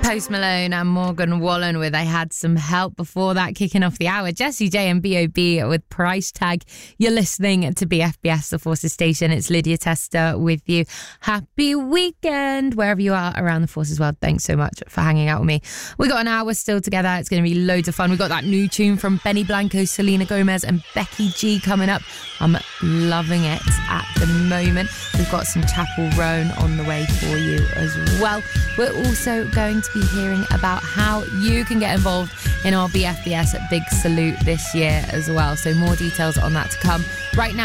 Post Malone and Morgan Wallen with I Had Some Help. Before that, kicking off the hour, Jessie J and B.O.B. with Price Tag. You're listening to BFBS, the Forces Station. It's Lydia Tester with you. Happy weekend, wherever you are around the Forces world. Thanks so much for hanging out with me. We got an hour still together. It's going to be loads of fun. We got that new tune from Benny Blanco, Selena Gomez and Becky G coming up. I'm loving it at the moment. We've got some Chapel Roan on the way for you as well. We're also going to be hearing about how you can get involved in our BFBS Big Salute this year as well. So more details on that to come. Right now,